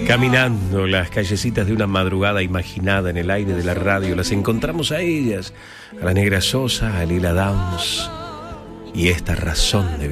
Caminando las callecitas de una madrugada imaginada en el aire de la radio, las encontramos a ellas, a la Negra Sosa, a Lila Downs y esta razón de vivir.